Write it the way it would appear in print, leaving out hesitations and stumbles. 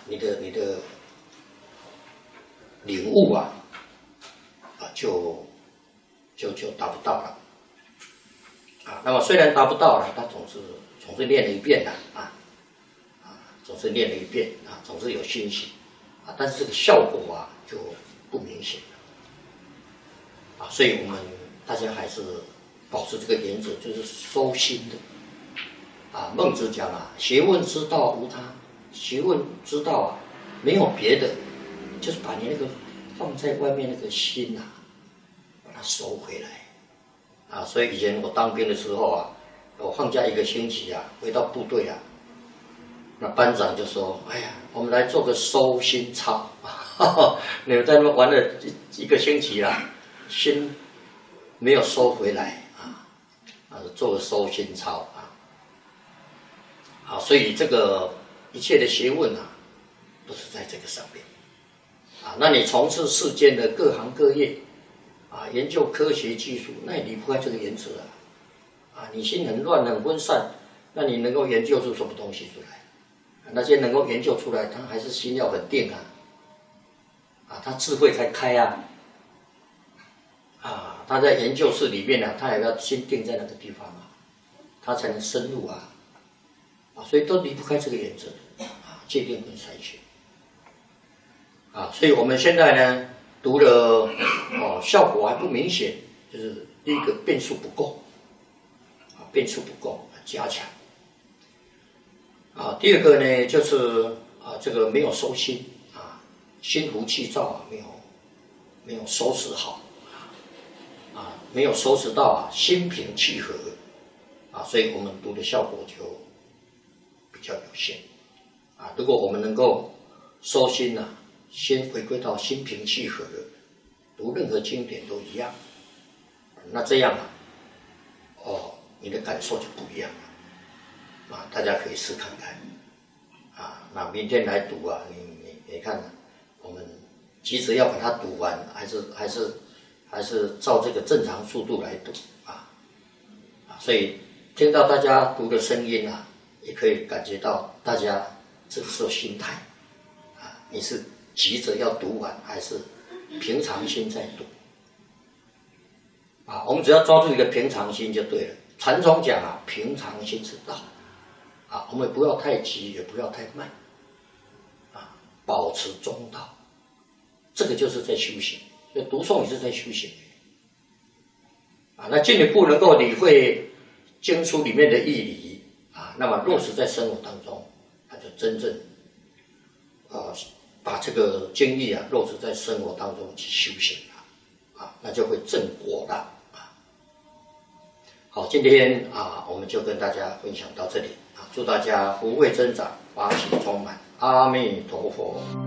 你的领悟就达不到了那么虽然达不到了，他总是练了一遍总是练了一遍总是有欣喜但是这个效果就不明显了所以我们大家还是保持这个原则，就是收心的孟子讲学问之道无他，学问之道没有别的，就是把你那个放在外面那个心把它收回来所以以前我当兵的时候我放假1个星期回到部队那班长就说：“哎呀，我们来做个收心操你们在那边玩了1个星期心没有收回来做个收心操所以这个一切的学问都是在这个上面那你从事世间的各行各业研究科学技术，那也离不开这个原则你心很乱很分散，那你能够研究出什么东西出来？那些能够研究出来，他还是心要很定他智慧才开他在研究室里面他也要心定在那个地方他才能深入所以都离不开这个原则界定跟筛选所以我们现在呢读了效果还不明显，就是第一个变数不够加强第二个呢就是这个没有收心心浮气躁没有收拾好没有收拾到心平气和所以我们读的效果就比较有限如果我们能够收心先回归到心平气和的，读任何经典都一样，那这样你的感受就不一样了大家可以试看看那明天来读你看我们急着要把它读完，还是照这个正常速度来读所以听到大家读的声音也可以感觉到大家这个时候心态你是急着要读完，还是平常心在读我们只要抓住一个平常心就对了。禅宗讲平常心是道我们不要太急，也不要太慢保持中道，这个就是在修行。所以读诵也是在修行那进一步能够理会经书里面的义理那么落实在生活当中，那就真正把这个经义落实在生活当中去修行那就会正果了好，今天我们就跟大家分享到这里祝大家福慧增长，法喜充满，阿弥陀佛。